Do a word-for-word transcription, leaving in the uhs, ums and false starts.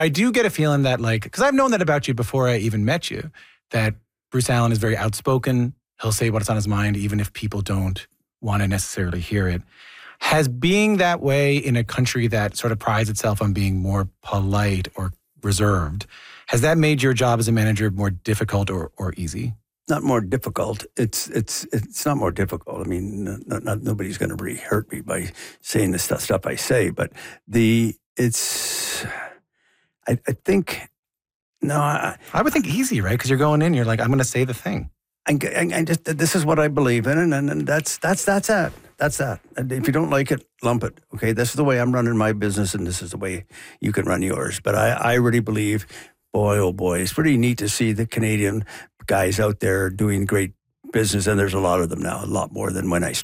I do get a feeling that, like, because I've known that about you before I even met you, that Bruce Allen is very outspoken. He'll say what's on his mind, even if people don't want to necessarily hear it. Has being that way in a country that sort of prides itself on being more polite or reserved, has that made your job as a manager more difficult or, or easy? Not more difficult. It's it's it's not more difficult. I mean, not, not, nobody's going to really hurt me by saying the stuff, stuff I say, but the it's. I, I think no. I, I would think easy, right? Because you're going in, you're like, I'm going to say the thing. I, I, I just this is what I believe in, and, and, and that's that's that's that. That's that. And if you don't like it, lump it. Okay, this is the way I'm running my business, and this is the way you can run yours. But I, I really believe, boy, oh boy, it's pretty neat to see the Canadian guys out there doing great business, and there's a lot of them now, a lot more than when I started.